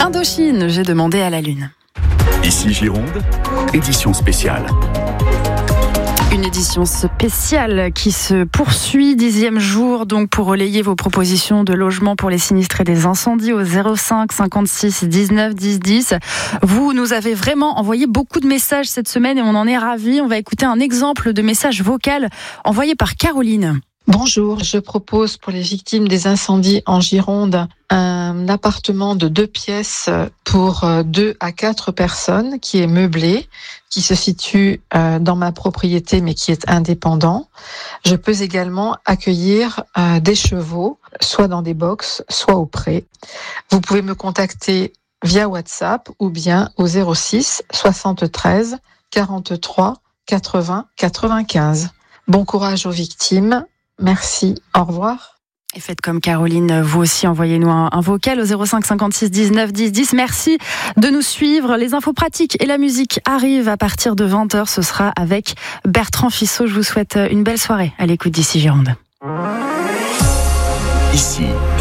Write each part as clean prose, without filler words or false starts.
Indochine, j'ai demandé à la Lune. Ici Gironde, édition spéciale. Une édition spéciale qui se poursuit, 10e jour, donc pour relayer vos propositions de logement pour les sinistrés des incendies au 05 56 19 10 10. Vous nous avez vraiment envoyé beaucoup de messages cette semaine et on en est ravis. On va écouter un exemple de message vocal envoyé par Caroline. Bonjour, je propose pour les victimes des incendies en Gironde un appartement de 2 pièces pour 2 à 4 personnes qui est meublé, qui se situe dans ma propriété mais qui est indépendant. Je peux également accueillir des chevaux, soit dans des box, soit au pré. Vous pouvez me contacter via WhatsApp ou bien au 06 73 43 80 95. Bon courage aux victimes. Merci, au revoir. Et faites comme Caroline, vous aussi envoyez-nous un vocal au 05 56 19 10 10. Merci de nous suivre. Les infos pratiques et la musique arrivent à partir de 20h. Ce sera avec Bertrand Fissot. Je vous souhaite une belle soirée à l'écoute d'Ici Gironde. Ici,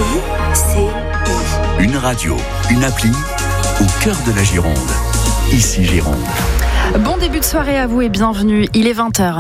une radio, une appli au cœur de la Gironde. Ici Gironde. Bon début de soirée à vous et bienvenue. Il est 20h.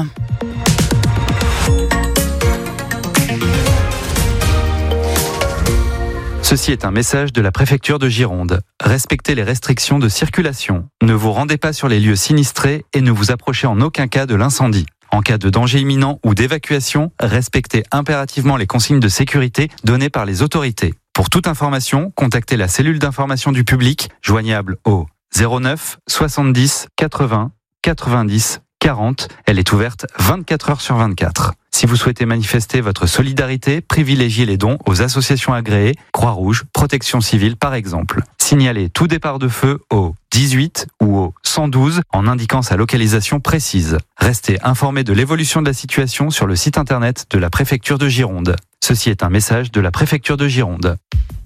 Ceci est un message de la préfecture de Gironde. Respectez les restrictions de circulation. Ne vous rendez pas sur les lieux sinistrés et ne vous approchez en aucun cas de l'incendie. En cas de danger imminent ou d'évacuation, respectez impérativement les consignes de sécurité données par les autorités. Pour toute information, contactez la cellule d'information du public, joignable au 09 70 80 90 40. Elle est ouverte 24 heures sur 24. Si vous souhaitez manifester votre solidarité, privilégiez les dons aux associations agréées, Croix-Rouge, Protection Civile par exemple. Signalez tout départ de feu au 18 ou au 112 en indiquant sa localisation précise. Restez informés de l'évolution de la situation sur le site internet de la préfecture de Gironde. Ceci est un message de la préfecture de Gironde.